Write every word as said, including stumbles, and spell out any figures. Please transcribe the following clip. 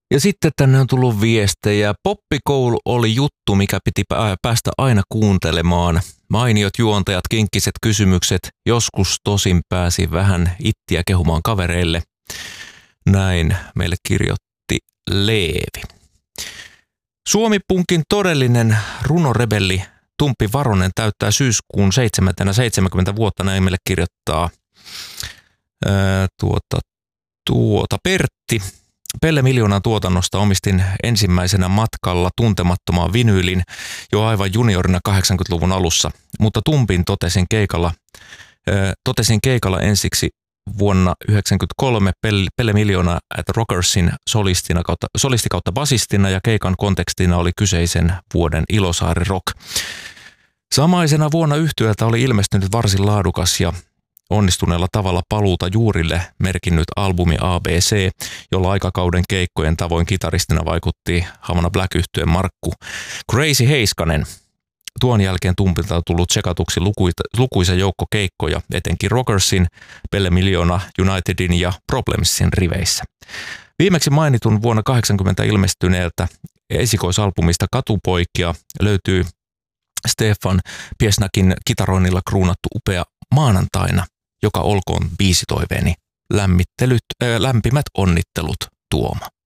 Ja sitten tänne on tullut viestejä. Poppikoulu oli juttu, mikä piti päästä aina kuuntelemaan. Mainiot juontajat, kinkkiset kysymykset. Joskus tosin pääsi vähän ittiä kehumaan kavereille. Näin meille kirjoitti Leevi. Suomi-punkin todellinen runorebelli Tumpi Varonen täyttää syyskuun seitsemäntenä seitsemänkymmentä vuotta, näin meille kirjoittaa ää, tuota, tuota Pertti. Pelle Miljoonan tuotannosta omistin ensimmäisenä matkalla tuntemattomaan vinyylin jo aivan juniorina kahdeksankymmentäluvun alussa, mutta Tumpin totesin keikalla, ää, totesin keikalla ensiksi vuonna yhdeksänkymmentäkolme Pelle, Pelle Miljoona at Rockersin solistina kautta, solisti kautta basistina ja keikan kontekstina oli kyseisen vuoden Ilosaari Rock. Samaisena vuonna yhtyöltä oli ilmestynyt varsin laadukas ja onnistuneella tavalla paluuta juurille merkinnyt albumi A B C, jolla aikakauden keikkojen tavoin kitaristina vaikutti Havana Black-yhtyeen Markku Crazy Heiskanen. Tuon jälkeen Tumpilta on tullut tsekatuksi lukuisa joukko keikkoja, etenkin Rockersin, Pelle Miljoona, Unitedin ja Problemsin riveissä. Viimeksi mainitun vuonna kahdeksankymmentä ilmestyneeltä esikoisalbumista Katupoikia löytyy Stefan Piesnakin kitaroinnilla kruunattu upea Maanantaina, joka olkoon biisitoiveeni. Lämmittelyt, äh, lämpimät onnittelut, Tuomo.